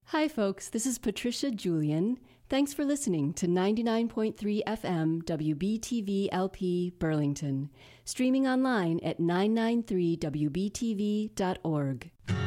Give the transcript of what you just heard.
Hi, folks. This is Patricia Julian. Thanks for listening to 99.3 FM WBTV LP Burlington, streaming online at 993wbtv.org.